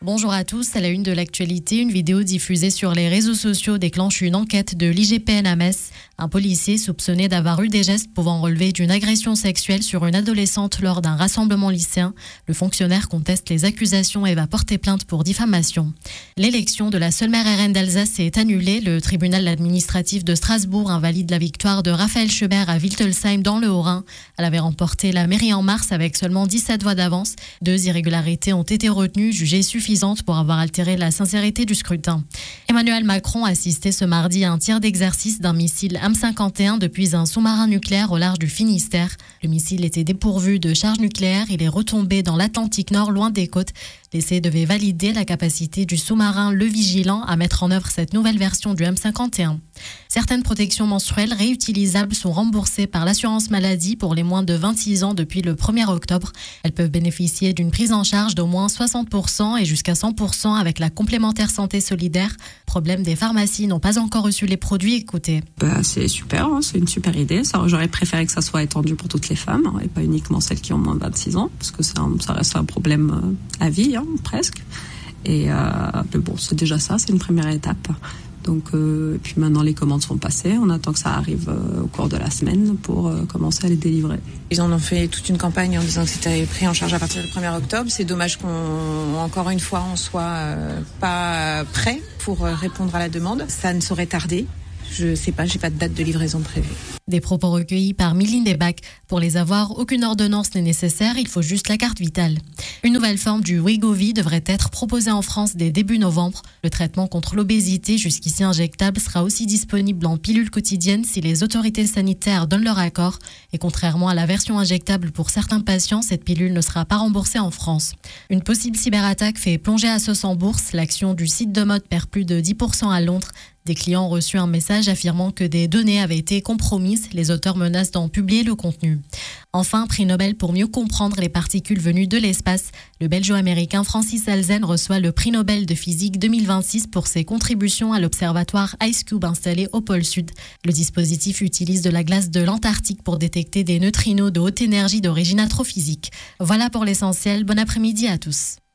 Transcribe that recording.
Bonjour à tous, à la une de l'actualité, une vidéo diffusée sur les réseaux sociaux déclenche une enquête de l'IGPN à Metz. Un policier soupçonné d'avoir eu des gestes pouvant relever d'une agression sexuelle sur une adolescente lors d'un rassemblement lycéen. Le fonctionnaire conteste les accusations et va porter plainte pour diffamation. L'élection de la seule maire RN d'Alsace est annulée. Le tribunal administratif de Strasbourg invalide la victoire de Raphaël Schubert à Wittelsheim dans le Haut-Rhin. Elle avait remporté la mairie en mars avec seulement 17 voix d'avance. 2 irrégularités ont été retenues, jugées suffisantes pour avoir altéré la sincérité du scrutin. Emmanuel Macron a assisté ce mardi à un tir d'exercice d'un missile M51 depuis un sous-marin nucléaire au large du Finistère. Le missile était dépourvu de charge nucléaire. Il est retombé dans l'Atlantique Nord, loin des côtes. L'essai devait valider la capacité du sous-marin Le Vigilant à mettre en œuvre cette nouvelle version du M51. Certaines protections menstruelles réutilisables sont remboursées par l'assurance maladie pour les moins de 26 ans depuis le 1er octobre. Elles peuvent bénéficier d'une prise en charge d'au moins 60% et jusqu'à 100% avec la complémentaire santé solidaire. Problème, des pharmacies n'ont pas encore reçu les produits. Écoutez. C'est super, c'est une super idée. J'aurais préféré que ça soit étendu pour toutes les femmes et pas uniquement celles qui ont moins de 26 ans parce que ça reste un problème à vie, presque. Mais bon, c'est déjà ça, c'est une première étape. Donc, et puis maintenant les commandes sont passées, on attend que ça arrive au cours de la semaine pour commencer à les délivrer. Ils en ont fait toute une campagne en disant que c'était pris en charge à partir du 1er octobre. C'est dommage encore une fois, on soit pas prêt pour répondre à la demande. Ça ne saurait tarder. Je sais pas, j'ai pas de date de livraison prévue. Des propos recueillis par Mylène Debac. Pour les avoir, aucune ordonnance n'est nécessaire, il faut juste la carte vitale. Une nouvelle forme du Wegovy devrait être proposée en France dès début novembre. Le traitement contre l'obésité, jusqu'ici injectable, sera aussi disponible en pilule quotidienne si les autorités sanitaires donnent leur accord. Et contrairement à la version injectable pour certains patients, cette pilule ne sera pas remboursée en France. Une possible cyberattaque fait plonger Asos en bourse. L'action du site de mode perd plus de 10% à Londres. Des clients ont reçu un message affirmant que des données avaient été compromises. Les auteurs menacent d'en publier le contenu. Enfin, prix Nobel pour mieux comprendre les particules venues de l'espace. Le belgeo-américain Francis Alzen reçoit le prix Nobel de physique 2026 pour ses contributions à l'observatoire IceCube installé au pôle Sud. Le dispositif utilise de la glace de l'Antarctique pour détecter des neutrinos de haute énergie d'origine astrophysique. Voilà pour l'essentiel. Bon après-midi à tous.